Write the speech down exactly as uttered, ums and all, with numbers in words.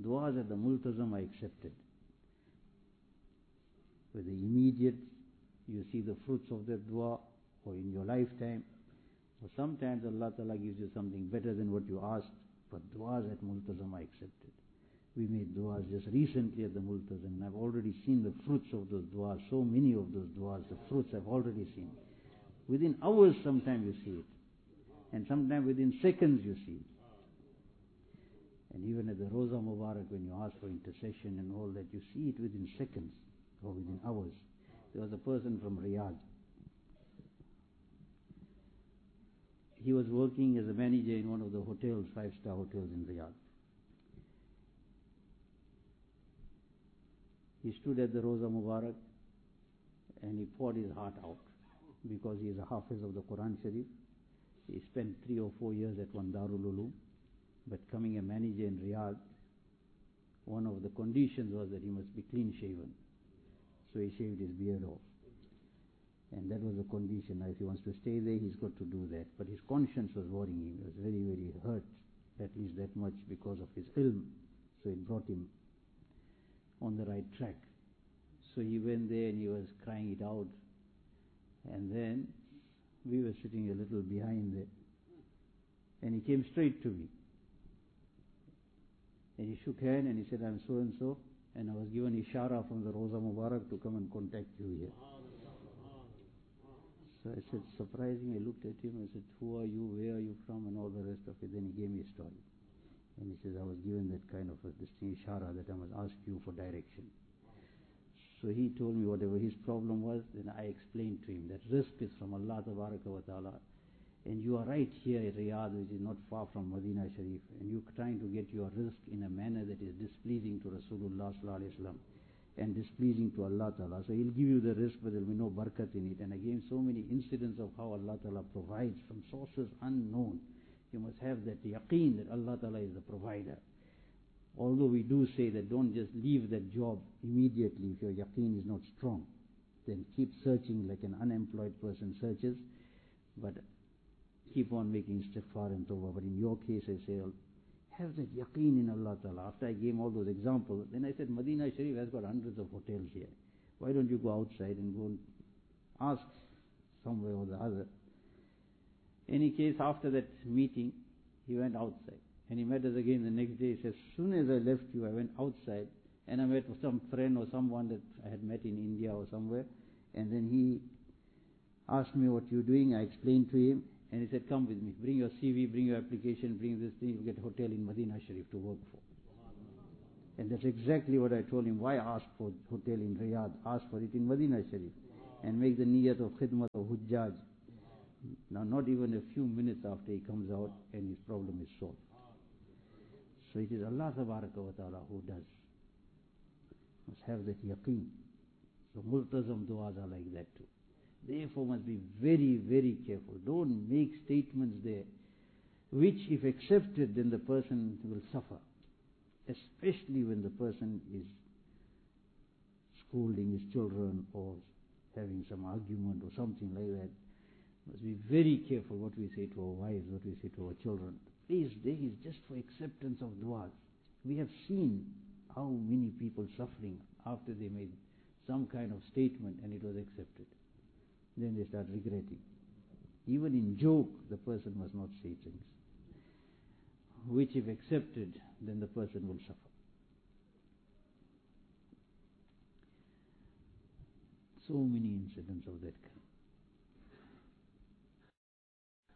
du'as at the multazam are accepted. Whether immediate, you see the fruits of that dua, or in your lifetime, or sometimes Allah Ta'ala gives you something better than what you asked, but du'as at multazam are accepted. We made du'as just recently at the multazam, and I've already seen the fruits of those du'as, so many of those du'as, the fruits I've already seen. Within hours sometimes you see it, and sometimes within seconds you see it. And even at the Roza Mubarak, when you ask for intercession and all that, you see it within seconds or within hours. There was a person from Riyadh. He was working as a manager in one of the hotels, five-star hotels in Riyadh. He stood at the Roza Mubarak and he poured his heart out because he is a Hafiz of the Quran Sharif. He spent three or four years at one Darul Ulum, but coming a manager in Riyadh, one of the conditions was that he must be clean shaven. So he shaved his beard off. And that was the condition. Now if he wants to stay there, he's got to do that. But his conscience was worrying him. He was very, very hurt, at least that much, because of his ilm. So it brought him on the right track. So he went there and he was crying it out. And then we were sitting a little behind there. And he came straight to me. And he shook hand and he said, I'm so and so. And I was given ishara from the Roza Mubarak to come and contact you here. So I said, surprising, I looked at him, I said, who are you, where are you from, and all the rest of it. Then he gave me a story. And he says, I was given that kind of a distinct ishara that I must ask you for direction. So he told me whatever his problem was, then I explained to him that rizq is from Allah Tabaraka wa Ta'ala. And you are right here in Riyadh, which is not far from Medina Sharif, and you're trying to get your rizq in a manner that is displeasing to Rasulullah Sallallahu Alaihi Wasallam and displeasing to Allah Ta'ala. So he'll give you the rizq, but there will be no barakat in it. And again, so many incidents of how Allah Ta'ala provides from sources unknown. You must have that yaqeen that Allah Ta'ala is the provider. Although we do say that don't just leave that job immediately if your yaqeen is not strong. Then keep searching like an unemployed person searches, but keep on making istighfar and tawbah. But in your case, I say, have that yaqeen in Allah Ta'ala. After I gave him all those examples, then I said, Medina Sharif has got hundreds of hotels here. Why don't you go outside and go and ask somewhere or the other? Any case, after that meeting, he went outside. And he met us again the next day. He says, as soon as I left you, I went outside and I met some friend or someone that I had met in India or somewhere. And then he asked me what you're doing. I explained to him. And he said, come with me. Bring your C V, bring your application, bring this thing. You'll get a hotel in Medina Sharif to work for. And that's exactly what I told him. Why ask for hotel in Riyadh? Ask for it in Medina Sharif. And make the niyat of khidmat of hujjaj. Now, not even a few minutes after he comes out and his problem is solved. So it is Allah Tabaraka wa Ta'ala who does. Must have that yaqeen. So multazam du'as are like that too. Therefore must be very, very careful. Don't make statements there which if accepted then the person will suffer. Especially when the person is scolding his children or having some argument or something like that. Must be very careful what we say to our wives, what we say to our children. Please, there is just for acceptance of du'as. We have seen how many people suffering after they made some kind of statement and it was accepted. Then they start regretting. Even in joke, the person must not say things which if accepted, then the person will suffer. So many incidents of that kind.